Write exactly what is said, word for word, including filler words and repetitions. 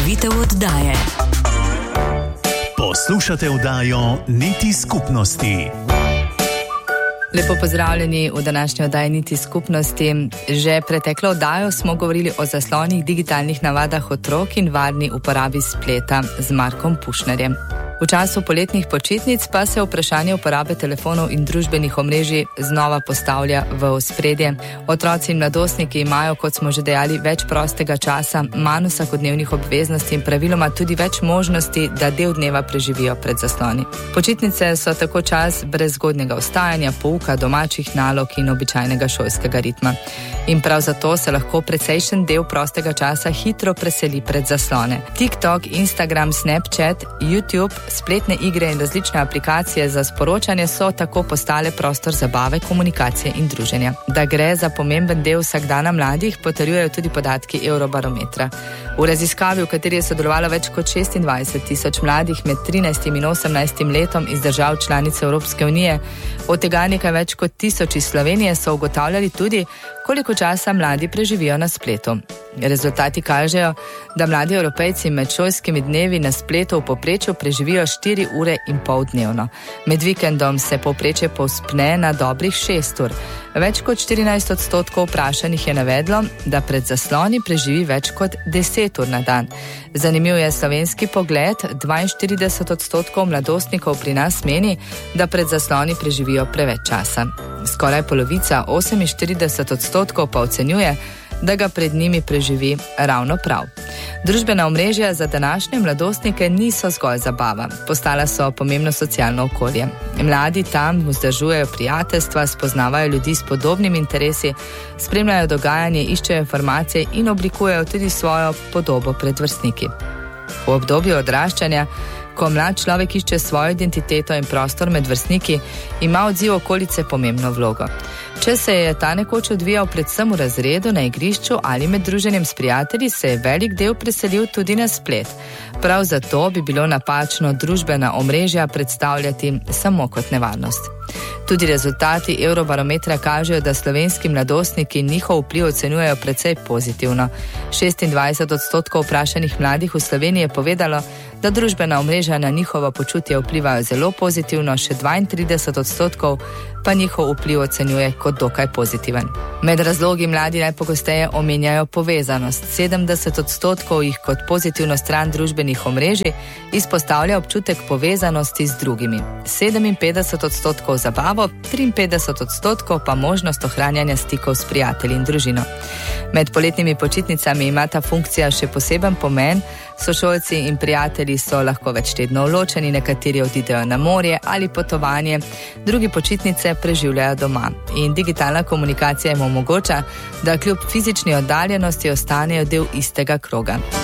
Predstavitev oddaje. Poslušate oddajo Niti skupnosti. Lepo pozdravljeni v današnji oddaji Niti skupnosti. Že preteklo oddajo smo govorili o zaslonih digitalnih navadah otrok in varni uporabi spleta z Markom Pušnerjem. V času poletnih počitnic pa se vprašanje uporabe telefonov in družbenih omrežij znova postavlja v ospredje. Otroci in mladostniki imajo, kot smo že dejali, več prostega časa, manj vsakodnevnih obveznosti in praviloma tudi več možnosti, da del dneva preživijo pred zasloni. Počitnice so tako čas brez zgodnjega vstajanja, pouka, domačih nalog in običajnega šolskega ritma. In prav zato se lahko precejšen del prostega časa hitro preseli pred zaslone. TikTok, Instagram, Snapchat, YouTube, spletne igre in različne aplikacije za sporočanje so tako postale prostor zabave, komunikacije in druženja. Da gre za pomemben del vsakdana mladih, potrjujejo tudi podatki Eurobarometra. V raziskavi, v kateri je sodelovalo več kot šestindvajset tisoč mladih med trinajstim in osemnajstim letom iz držav članic Evropske unije, od tega nekaj več kot tisoč iz Slovenije, so ugotavljali tudi, koliko časa mladi preživijo na spletu. Rezultati kažejo, da mladi Evropejci med šolskimi dnevi na spletu v povprečju preživijo štiri ure in pol dnevno. Med vikendom se povprečje povzpne na dobrih šest ur. Več kot štirinajst odstotkov vprašanih je navedlo, da pred zasloni preživi več kot deset ur na dan. Zanimiv je slovenski pogled, dvainštirideset odstotkov mladostnikov pri nas meni, da pred zasloni preživijo preveč časa. Skoraj polovica, oseminštirideset odstotkov pa ocenjuje, da ga pred njimi preživi ravno prav. Družbena omrežja za današnje mladostnike niso zgolj zabava, postala so pomembno socialno okolje. Mladi tam vzdržujejo prijateljstva, spoznavajo ljudi s podobnimi interesi, spremljajo dogajanje, iščejo informacije in oblikujejo tudi svojo podobo pred vrstniki. V obdobju odraščanja, ko mlad človek išče svojo identiteto in prostor med vrstniki, ima odziv okolice pomembno vlogo. Če se je ta nekoč odvijal predvsem v razredu, na igrišču ali med druženjem s prijatelji, se je velik del preselil tudi na splet. Prav zato bi bilo napačno družbena omrežja predstavljati samo kot nevarnost. Tudi rezultati Eurobarometra kažejo, da slovenski mladostniki njihov vpliv ocenjujejo precej pozitivno. šestindvajset odstotkov vprašanih mladih v Sloveniji je povedalo, da družbena omrežja na njihovo počutje vplivajo zelo pozitivno, še dvaintrideset odstotkov pa njihov vpliv ocenjuje kot dokaj pozitiven. Med razlogi mladi najpogosteje omenjajo povezanost. sedemdeset odstotkov jih kot pozitivno stran družbenih omrežij izpostavlja občutek povezanosti z drugimi. sedeminpetdeset odstotkov zabavo, triinpetdeset odstotkov pa možnost ohranjanja stikov s prijatelji in družino. Med poletnimi počitnicami ima ta funkcija še poseben pomen. Sošolci in prijatelji so lahko več tednov ločeni, nekateri odidejo na morje ali potovanje, drugi počitnice preživljajo doma. In digitalna komunikacija jim omogoča, da kljub fizični oddaljenosti ostanejo del istega kroga.